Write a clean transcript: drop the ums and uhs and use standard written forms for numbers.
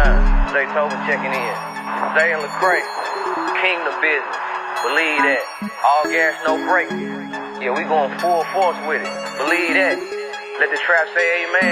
time. Zay Tova checking in. Zay and Lecrae, kingdom business. Believe that. All gas, no brakes. Yeah, we going full force with it. Believe that. Let the trap say amen.